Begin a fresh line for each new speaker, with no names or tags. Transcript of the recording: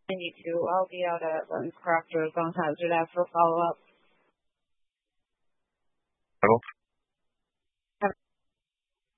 I need to. I'll be out at Lens Crafters on Hazard Ave for follow-up.